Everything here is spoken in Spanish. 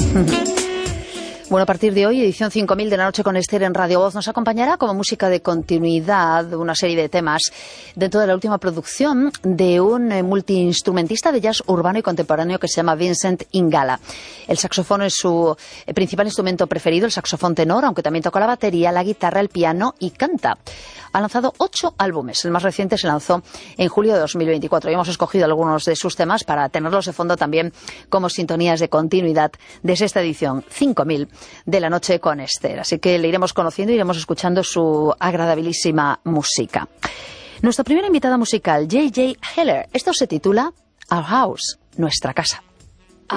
Bueno, a partir de hoy, edición 5000 de La Noche con Esther en Radio Voz nos acompañará como música de continuidad una serie de temas dentro de la última producción de un multiinstrumentista de jazz urbano y contemporáneo que se llama Vincent Ingala. El saxofón es su principal instrumento preferido, el saxofón tenor, aunque también toca la batería, la guitarra, el piano y canta. Ha lanzado 8 álbumes. El más reciente se lanzó en julio de 2024 y hemos escogido algunos de sus temas para tenerlos de fondo también como sintonías de continuidad desde esta edición 5000 de La Noche con Esther. Así que le iremos conociendo y iremos escuchando su agradabilísima música. Nuestra primera invitada musical, J.J. Heller. Esto se titula Our House, nuestra casa.